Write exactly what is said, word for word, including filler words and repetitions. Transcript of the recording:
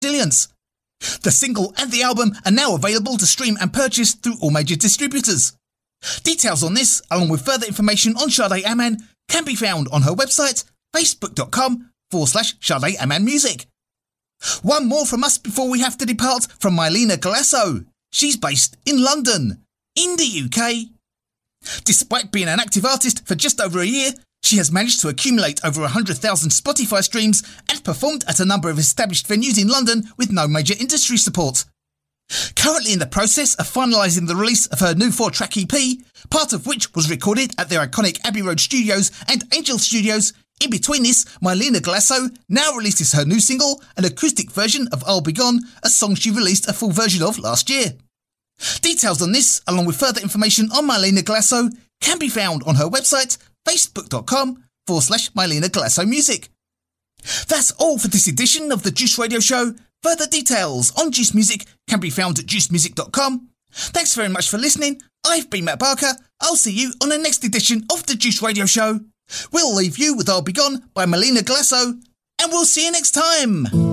Resilience. The single and the album are now available to stream and purchase through all major distributors. Details on this, along with further information on Sade Aman, can be found on her website, facebook.com forward slash Sade Aman Music. One more from us before we have to depart from Mylena Galasso. She's based in London, in the U K. Despite being an active artist for just over a year, she has managed to accumulate over one hundred thousand Spotify streams and performed at a number of established venues in London with no major industry support. Currently in the process of finalising the release of her new four-track E P, part of which was recorded at their iconic Abbey Road Studios and Angel Studios. In between this, Mylena Galasso now releases her new single, an acoustic version of I'll Be Gone, a song she released a full version of last year. Details on this, along with further information on Mylena Galasso, can be found on her website, facebook.com forward slash Mylena Galasso Music. That's all for this edition of the Juice Radio Show. Further details on Juice Music can be found at juice music dot com. Thanks very much for listening. I've been Matt Barker. I'll see you on the next edition of the Juice Radio Show. We'll leave you with I'll Be Gone by Mylena Galasso, and we'll see you next time.